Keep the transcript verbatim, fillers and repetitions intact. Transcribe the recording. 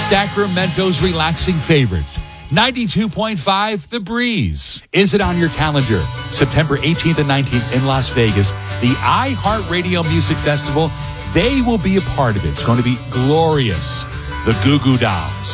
Sacramento's relaxing favorites. ninety-two point five The Breeze. Is it on your calendar? September eighteenth and nineteenth in Las Vegas, the iHeartRadio Music Festival. They will be a part of it. It's going to be glorious. The Goo Goo Dolls,